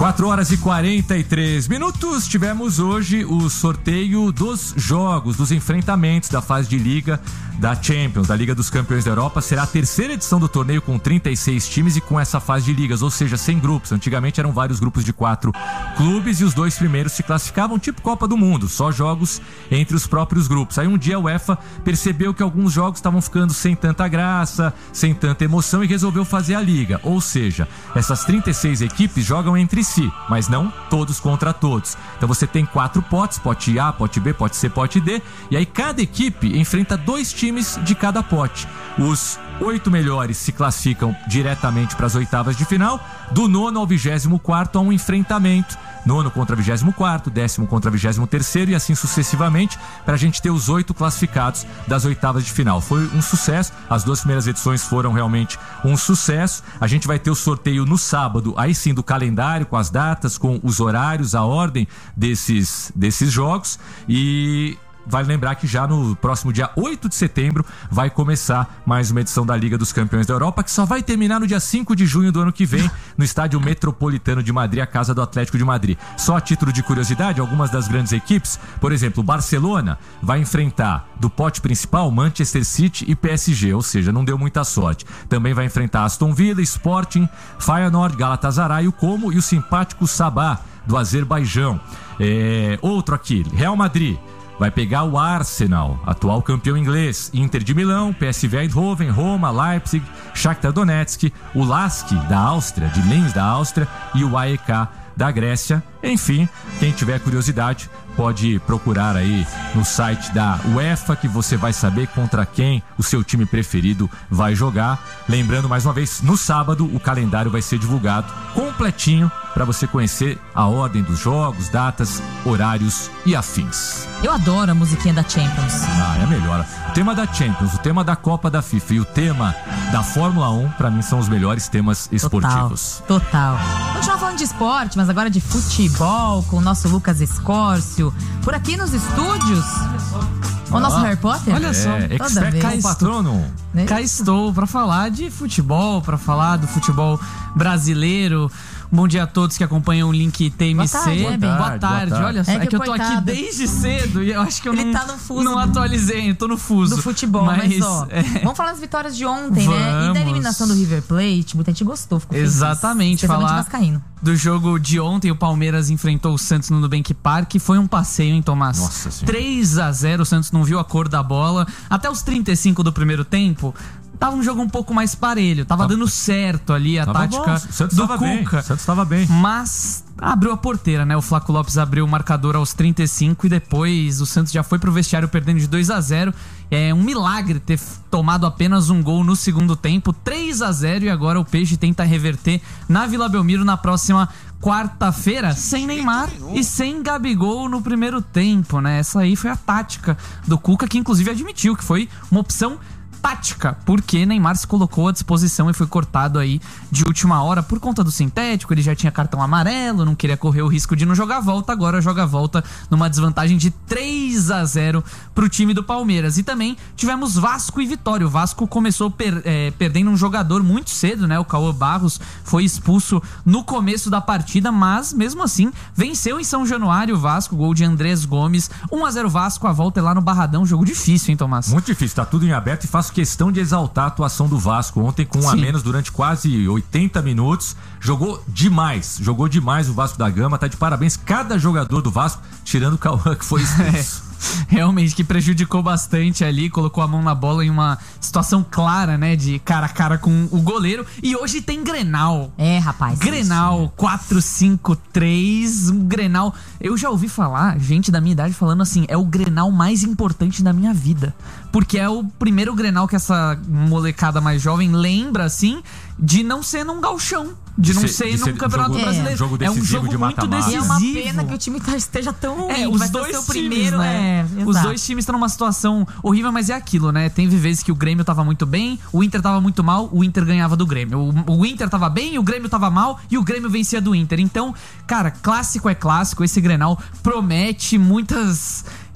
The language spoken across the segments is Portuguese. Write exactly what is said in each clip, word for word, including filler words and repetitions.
quatro horas e quarenta e três minutos. Tivemos hoje o sorteio dos jogos, dos enfrentamentos da fase de Liga da Champions, da Liga dos Campeões da Europa. Será a terceira edição do torneio com trinta e seis times e com essa fase de ligas, ou seja, sem grupos. Antigamente eram vários grupos de quatro clubes e os dois primeiros se classificavam tipo Copa do Mundo, só jogos entre os próprios grupos. Aí um dia a UEFA percebeu que alguns jogos estavam ficando sem tanta graça, sem tanta emoção e resolveu fazer a Liga. Ou seja, essas trinta e seis equipes jogam entre si, mas não todos contra todos. Então você tem quatro potes, pote A, pote B, pote C, pote D, e aí cada equipe enfrenta dois times de cada pote. Os oito melhores se classificam diretamente para as oitavas de final. Do nono ao vigésimo quarto há um enfrentamento. Nono contra vigésimo quarto, décimo contra vigésimo terceiro e assim sucessivamente, para a gente ter os oito classificados das oitavas de final. Foi um sucesso, as duas primeiras edições foram realmente um sucesso. A gente vai ter o sorteio no sábado, aí sim, do calendário, com as datas, com os horários, a ordem desses, desses jogos. E vale lembrar que já no próximo dia oito de setembro vai começar mais uma edição da Liga dos Campeões da Europa, que só vai terminar no dia cinco de junho do ano que vem, no Estádio Metropolitano de Madrid, a casa do Atlético de Madrid. Só a título de curiosidade, algumas das grandes equipes, por exemplo, o Barcelona vai enfrentar do pote principal Manchester City e P S G, ou seja, não deu muita sorte. Também vai enfrentar Aston Villa, Sporting, Feyenoord, Galatasaray, o Como e o simpático Sabah do Azerbaijão. É, outro aqui, Real Madrid vai pegar o Arsenal, atual campeão inglês, Inter de Milão, P S V Eindhoven, Roma, Leipzig, Shakhtar Donetsk, o Lask da Áustria, de Linz da Áustria, e o A E K da Grécia. Enfim, quem tiver curiosidade pode procurar aí no site da UEFA, que você vai saber contra quem o seu time preferido vai jogar. Lembrando mais uma vez, no sábado o calendário vai ser divulgado completinho para você conhecer a ordem dos jogos, datas, horários e afins. Eu adoro a musiquinha da Champions. Ah, é melhor. O tema da Champions, o tema da Copa da FIFA e o tema da Fórmula um, para mim, são os melhores temas esportivos. Total, total. Continuar falando de esporte, mas agora de futebol, com o nosso Lucas Escórcio. Por aqui nos estúdios, o nosso Harry Potter. Olha só, é, expert com patrono. Cá estou para falar de futebol, para falar do futebol brasileiro. Bom dia a todos que acompanham o Link T M C. Boa tarde, né, boa, boa tarde, boa tarde. olha só. É que, é que eu tô coitado. aqui desde cedo e eu acho que eu Ele não, tá no fuso não atualizei, eu tô no fuso. Do futebol, mas, mas ó, é... vamos falar das vitórias de ontem, vamos. né? E da eliminação do River Plate, muita gente gostou, ficou feliz. Exatamente, falar vascaíno. Do jogo de ontem, o Palmeiras enfrentou o Santos no Nubank Park, foi um passeio, hein, Tomás? Nossa Senhora. três a zero, o Santos não viu a cor da bola. Até os trinta e cinco do primeiro tempo, tava um jogo um pouco mais parelho, tava, tava dando certo ali a tática do Cuca. O Santos tava bem. Mas abriu a porteira, né? O Flaco Lopes abriu o marcador aos trinta e cinco e depois o Santos já foi pro vestiário perdendo de dois a zero. É um milagre ter tomado apenas um gol no segundo tempo, três a zero, e agora o Peixe tenta reverter na Vila Belmiro na próxima quarta-feira, sem Neymar e sem Gabigol no primeiro tempo, né? Essa aí foi a tática do Cuca, que inclusive admitiu que foi uma opção tática, porque Neymar se colocou à disposição e foi cortado aí de última hora por conta do sintético. Ele já tinha cartão amarelo, não queria correr o risco de não jogar a volta, agora joga a volta numa desvantagem de três a zero pro time do Palmeiras. E também tivemos Vasco e Vitória. O Vasco começou per, é, perdendo um jogador muito cedo, né? O Cauã Barros foi expulso no começo da partida, mas mesmo assim venceu em São Januário o Vasco, gol de Andrés Gomes. um a zero Vasco, a volta é lá no Barradão. Jogo difícil, hein, Tomás? Muito difícil, tá tudo em aberto e faço questão de exaltar a atuação do Vasco ontem com um a menos durante quase oitenta minutos. Jogou demais, jogou demais o Vasco da Gama, tá de parabéns cada jogador do Vasco, tirando o Cauã, que foi expulso. Realmente, que prejudicou bastante ali, colocou a mão na bola em uma situação clara, né, de cara a cara com o goleiro. E hoje tem Grenal. É, rapaz. Grenal quatro cinco três, um Grenal. Eu já ouvi falar, gente da minha idade falando assim, é o Grenal mais importante da minha vida. Porque é o primeiro Grenal que essa molecada mais jovem lembra, assim, de não ser num gauchão. De não ser, ser de num ser campeonato jogo, brasileiro. É, jogo é um jogo de muito mata-mata. decisivo. E é uma pena que o time tá, esteja tão ruim. É, os vai dois ser o times, primeiro, né? é, Os dois times estão numa situação horrível, mas é aquilo, né? Tem vezes que o Grêmio tava muito bem, o Inter tava muito mal, o Inter ganhava do Grêmio. O, o Inter tava bem, o Grêmio tava mal e o Grêmio vencia do Inter. Então, cara, clássico é clássico. Esse Grenal promete muitas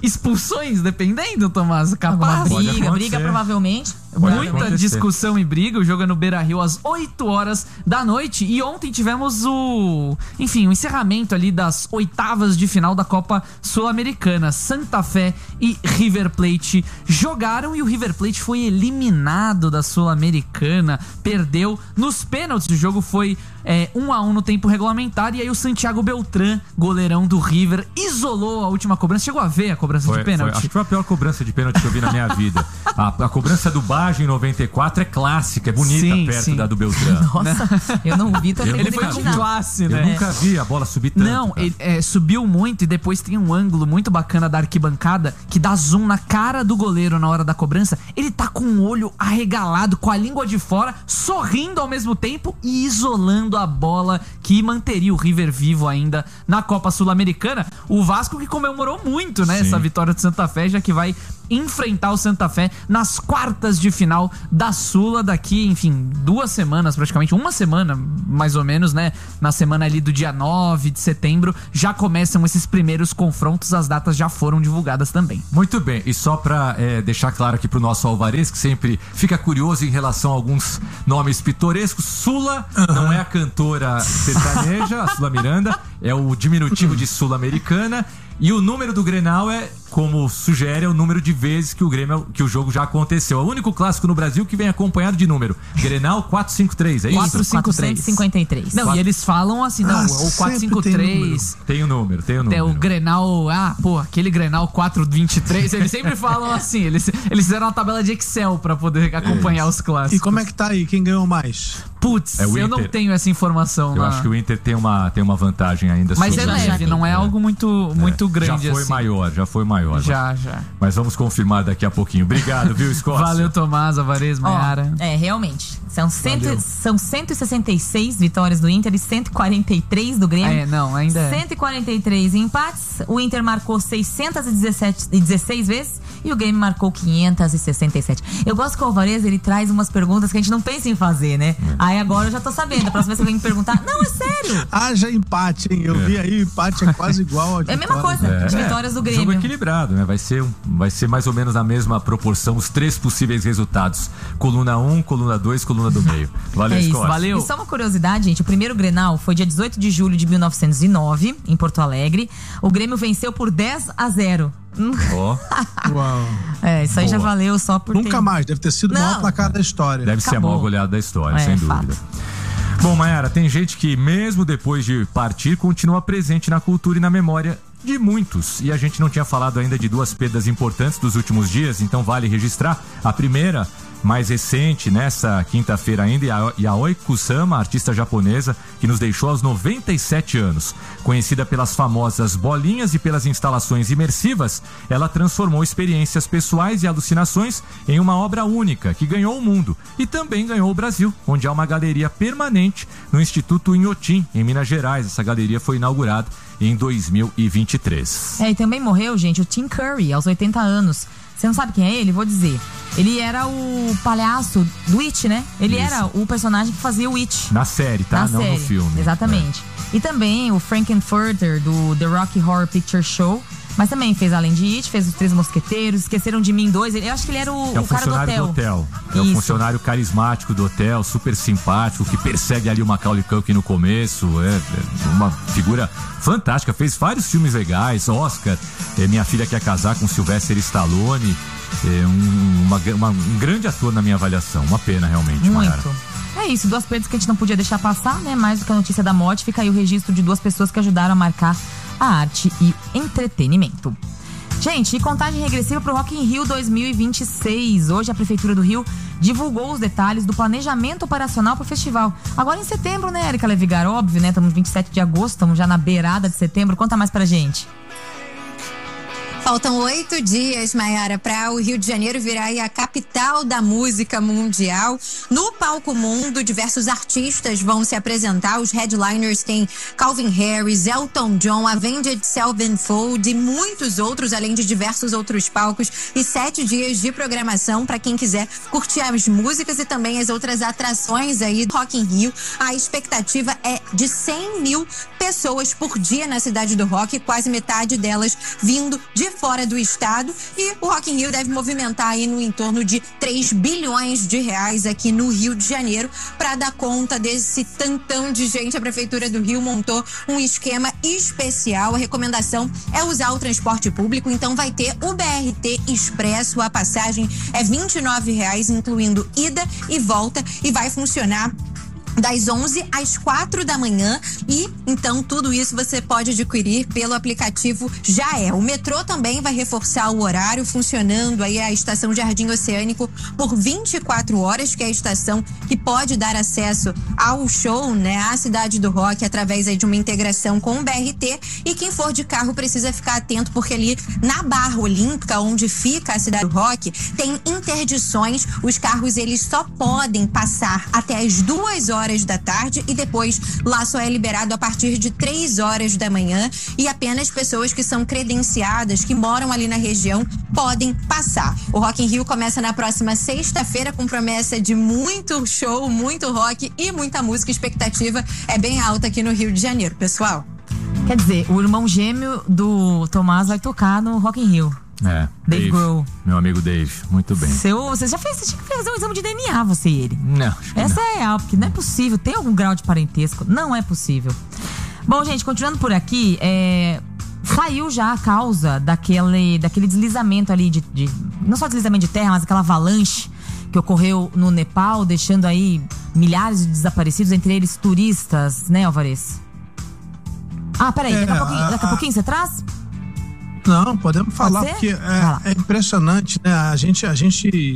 expulsões, dependendo, Tomás. Capaz. Alguma briga, acontecer. briga provavelmente. Pode Muita acontecer. discussão e briga. O jogo é no Beira-Rio às oito horas da noite. E ontem tivemos o... Enfim, o encerramento ali das oitavas de final da Copa Sul-Americana. Santa Fé e River Plate jogaram e o River Plate foi eliminado da Sul-Americana. Perdeu nos pênaltis. O jogo foi é, um a um no tempo regulamentar. E aí o Santiago Beltrán, goleirão do River, isolou a última cobrança. Chegou a ver a cobrança Foi, de pênalti? foi, acho que foi a pior cobrança de pênalti que eu vi na minha vida. A, a cobrança do Baggio em noventa e quatro é clássica, é bonita, Sim, perto sim. da do Beltrán. Nossa, eu não vi, tô Eu- tentando Ele foi com imaginar. classe, Eu né? nunca vi a bola subir tanto. Não, cara. ele é, subiu muito e depois tem um ângulo muito bacana da arquibancada que dá zoom na cara do goleiro na hora da cobrança. Ele tá com o olho arregalado, com a língua de fora, sorrindo ao mesmo tempo e isolando a bola que manteria o River vivo ainda na Copa Sul-Americana. O Vasco que comemorou muito, né, Sim. essa vitória do Santa Fé, já que vai enfrentar o Santa Fé nas quartas de final da Sula daqui, enfim, duas semanas praticamente, uma semana mais ou menos, né, na semana ali do dia nove de setembro, já começam esses primeiros confrontos, as datas já foram divulgadas também. Muito bem, e só pra é, deixar claro aqui pro nosso Alvarez, que sempre fica curioso em relação a alguns nomes pitorescos, Sula não é a cantora sertaneja, a Sula Miranda, é o diminutivo de Sul-Americana, e o número do Grenal é, como sugere, é o número de vezes que o Grêmio, que o jogo já aconteceu. É o único clássico no Brasil que vem acompanhado de número. Grenal quatrocentos e cinquenta e três, é isso? quatrocentos e cinquenta e três. quatrocentos e cinquenta e três. Não, e eles falam assim, não, Ah, o sempre quatrocentos e cinquenta e três... Tem o número, tem o número. É o Grenal, ah, pô, aquele Grenal quatrocentos e vinte e três, eles sempre falam assim, eles, eles fizeram uma tabela de Excel pra poder acompanhar os clássicos. E como é que tá aí? Quem ganhou mais? Putz, É o eu não Inter. tenho essa informação. Eu na- acho que o Inter tem uma, tem uma vantagem ainda. Mas é sobre o já leve, tem. não é, algo muito, muito grande Já foi assim. maior, já foi maior. Já, já. Mas vamos confirmar daqui a pouquinho. Obrigado, viu, Scott? Valeu, Tomás, Alvarez, Ó, Maiara. é, realmente. São, cento, Valeu. são cento e sessenta e seis vitórias do Inter e cento e quarenta e três do Grêmio. É, não, ainda é. cento e quarenta e três empates. O Inter marcou seiscentos e dezessete, e dezesseis vezes e o Grêmio marcou quinhentos e sessenta e sete. Eu gosto que o Alvarez, ele traz umas perguntas que a gente não pensa em fazer, né? Aí agora eu já tô sabendo. A próxima vez que alguém me perguntar, não, é sério. Haja empate, hein? Eu vi aí, o empate é quase igual ao de É a mesma vitória. coisa, de vitórias do Jogo Grêmio. equilibrado, né? Vai ser, um- vai ser mais ou menos na mesma proporção os três possíveis resultados. Coluna um, coluna dois, coluna do meio. Valeu, É isso. Scott. Valeu. E só uma curiosidade, gente, o primeiro Grenal foi dia dezoito de julho de mil novecentos e nove, em Porto Alegre. O Grêmio venceu por dez a zero. Ó, Uau. É, isso aí já Boa. valeu só por Nunca ter... mais, deve ter sido o Não. maior placar da história. deve ser a Acabou. maior goleada da história, É, sem fato. dúvida. Bom, Mayara, tem gente que mesmo depois de partir continua presente na cultura e na memória de muitos. E a gente não tinha falado ainda de duas perdas importantes dos últimos dias, então vale registrar. A primeira, mais recente, nessa quinta-feira ainda, Yaoi Kusama, artista japonesa, que nos deixou aos noventa e sete anos. Conhecida pelas famosas bolinhas e pelas instalações imersivas, ela transformou experiências pessoais e alucinações em uma obra única, que ganhou o mundo. E também ganhou o Brasil, onde há uma galeria permanente no Instituto Inhotim, em Minas Gerais. Essa galeria foi inaugurada em dois mil e vinte e três. É, e também morreu, gente, o Tim Curry, aos oitenta anos. Você não sabe quem é ele? Vou dizer. Ele era o palhaço do It, né? Ele Isso. era o personagem que fazia o It. Na série, tá? Na Não série. no filme. Exatamente. E também o Frankenfurter, do The Rocky Horror Picture Show. Mas também fez Além de It, fez Os Três Mosqueteiros, Esqueceram de Mim dois. Eu acho que ele era o, É o o cara do funcionário hotel. do hotel. É o Isso. funcionário carismático do hotel, super simpático, que persegue ali o Macaulay Culkin no começo. É, é uma figura fantástica. Fez vários filmes legais. Oscar, é, Minha Filha Quer Casar com Sylvester Stallone. É um, uma- uma- um grande ator na minha avaliação. Uma pena, realmente, Mayara. Muito. É isso, duas perdas que a gente não podia deixar passar, né? Mais do que a notícia da morte, fica aí o registro de duas pessoas que ajudaram a marcar a arte e entretenimento. Gente, e contagem regressiva pro Rock in Rio dois mil e vinte e seis. Hoje a Prefeitura do Rio divulgou os detalhes do planejamento operacional pro festival. Agora em setembro, né, Erika Levigar? Óbvio, né? Estamos no vinte e sete de agosto, estamos já na beirada de setembro. Conta mais pra gente. Faltam oito dias, Mayara, para o Rio de Janeiro virar aí a capital da música mundial. No Palco Mundo, diversos artistas vão se apresentar. Os headliners têm Calvin Harris, Elton John, Avenged Sevenfold e muitos outros, além de diversos outros palcos. E sete dias de programação para quem quiser curtir as músicas e também as outras atrações aí do Rock in Rio. A expectativa é de cem mil pessoas por dia na Cidade do Rock, quase metade delas vindo de fora do estado. E o Rock in Rio deve movimentar aí no entorno de três bilhões de reais aqui no Rio de Janeiro. Para dar conta desse tantão de gente, a Prefeitura do Rio montou um esquema especial. A recomendação é usar o transporte público, então vai ter o B R T Expresso. A passagem é vinte e nove reais, incluindo ida e volta, e vai funcionar das onze às quatro da manhã, e então tudo isso você pode adquirir pelo aplicativo Já É. O metrô também vai reforçar o horário, funcionando aí a estação Jardim Oceânico por vinte e quatro horas, que é a estação que pode dar acesso ao show, né, à Cidade do Rock, através aí de uma integração com o B R T. E quem for de carro precisa ficar atento, porque ali na Barra Olímpica, onde fica a Cidade do Rock, tem interdições. Os carros, eles só podem passar até as duas horas da tarde, e depois lá só é liberado a partir de três horas da manhã, e apenas pessoas que são credenciadas, que moram ali na região, podem passar. O Rock in Rio começa na próxima sexta-feira, com promessa de muito show, muito rock e muita música. A expectativa é bem alta aqui no Rio de Janeiro, pessoal. Quer dizer, o irmão gêmeo do Tomás vai tocar no Rock in Rio. É, Dave Grohl. Meu amigo Dave, muito bem. Seu, você já fez, você tinha que fazer um exame de D N A, você e ele. Não, acho que Essa não. é real, porque não é possível. Tem algum grau de parentesco? Não é possível. Bom, gente, continuando por aqui, é, saiu já a causa daquele, daquele deslizamento ali, de, de não só deslizamento de terra, mas aquela avalanche que ocorreu no Nepal, deixando aí milhares de desaparecidos, entre eles turistas, né, Alvarez? Ah, peraí, É, daqui a pouquinho, a, daqui a pouquinho você traz? Não, podemos falar, ser? porque Vai lá. é, é impressionante, né? A gente, a gente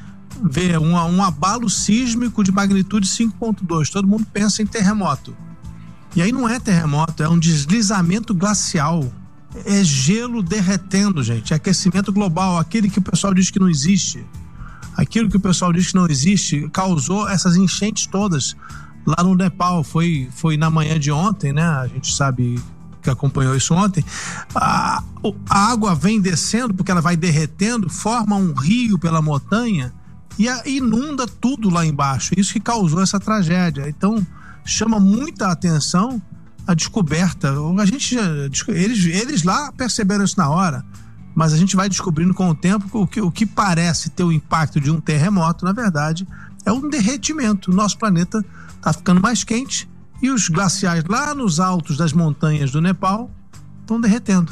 vê um, um abalo sísmico de magnitude cinco ponto dois. Todo mundo pensa em terremoto. E aí não é terremoto, é um deslizamento glacial. É gelo derretendo, gente. É aquecimento global, aquele que o pessoal diz que não existe. Aquilo que o pessoal diz que não existe causou essas enchentes todas lá no Nepal. Foi, foi na manhã de ontem, né? A gente sabe que acompanhou isso ontem. A, a água vem descendo porque ela vai derretendo, forma um rio pela montanha e a, inunda tudo lá embaixo. Isso que causou essa tragédia. Então chama muita atenção a descoberta. A gente já, eles, eles lá perceberam isso na hora, mas a gente vai descobrindo com o tempo que o que, o que parece ter o impacto de um terremoto, na verdade, é um derretimento. O nosso planeta está ficando mais quente, e os glaciais lá nos altos das montanhas do Nepal estão derretendo.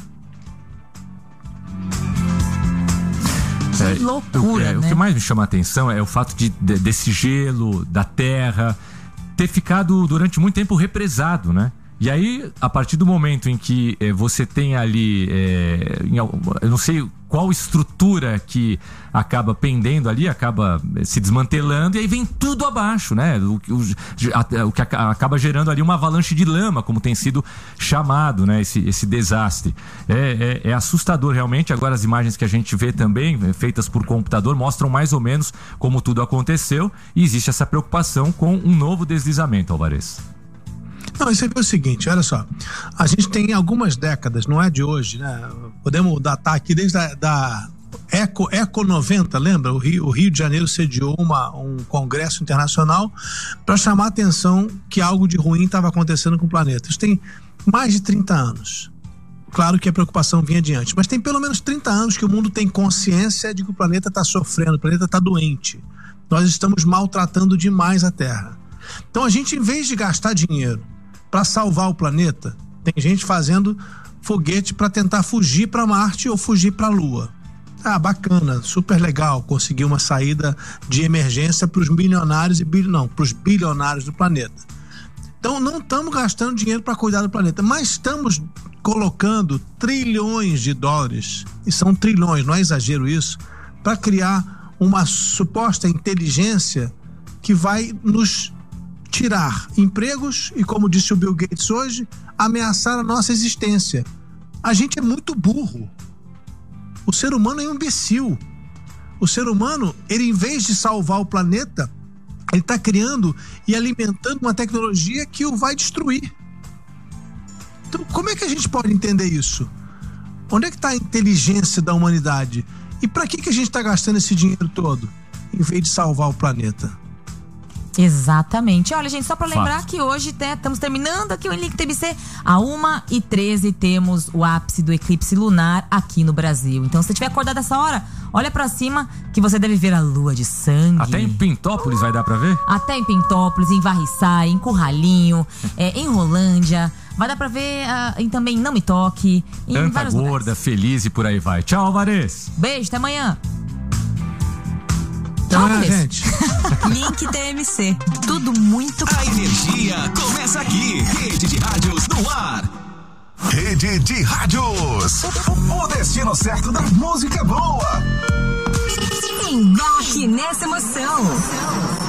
É, Que loucura, é, né? O que mais me chama a atenção é o fato de, de, desse gelo, da terra, ter ficado durante muito tempo represado, né? E aí, a partir do momento em que eh, você tem ali, eh, em, eu não sei qual estrutura que acaba pendendo ali, acaba se desmantelando, e aí vem tudo abaixo, né? O, o, a, o que acaba gerando ali uma avalanche de lama, como tem sido chamado, né? Esse, esse desastre. É, é, é assustador realmente. Agora as imagens que a gente vê também, feitas por computador, mostram mais ou menos como tudo aconteceu, e existe essa preocupação com um novo deslizamento, Alvarez. Não, isso é o seguinte, olha só, a gente tem algumas décadas, não é de hoje, né? Podemos datar aqui desde a da Eco, Eco noventa, lembra? O Rio, o Rio de Janeiro sediou uma, um congresso internacional para chamar a atenção que algo de ruim estava acontecendo com o planeta. Isso tem mais de trinta anos. Claro que a preocupação vinha adiante, mas tem pelo menos trinta anos que o mundo tem consciência de que o planeta está sofrendo, o planeta está doente. Nós estamos maltratando demais a Terra. Então a gente, em vez de gastar dinheiro para salvar o planeta, tem gente fazendo foguete para tentar fugir para Marte ou fugir para a Lua. Ah, bacana, super legal, conseguir uma saída de emergência para os milionários e bil... não, para os bilionários do planeta. Então não estamos gastando dinheiro para cuidar do planeta, mas estamos colocando trilhões de dólares, e são trilhões, não é exagero isso, para criar uma suposta inteligência que vai nos tirar empregos e, como disse o Bill Gates hoje, ameaçar a nossa existência. A gente é muito burro. O ser humano é um imbecil. O ser humano, ele, em vez de salvar o planeta, ele está criando e alimentando uma tecnologia que o vai destruir. Então, como é que a gente pode entender isso? Onde é que está a inteligência da humanidade? E para que, que a gente está gastando esse dinheiro todo, em vez de salvar o planeta? Exatamente. Olha, gente, só pra lembrar Fato. que hoje né, estamos terminando aqui o Enlink T B C. A uma e treze temos o ápice do eclipse lunar aqui no Brasil. Então, se você estiver acordado essa hora, olha pra cima que você deve ver a lua de sangue. Até em Pintópolis vai dar pra ver? Até em Pintópolis, em Varriçai, em Curralinho, é, em Rolândia. Vai dar pra ver uh, em, também em Não Me Toque. Em Tanta vários gorda, lugares. feliz e por aí vai. Tchau, Alvarez. Beijo, até amanhã. Até amanhã, Alvarez. gente. Link T M C. Tudo muito. A energia começa aqui. Rede de Rádios no ar. Rede de Rádios. O, o destino certo da música boa. Embarque nessa emoção.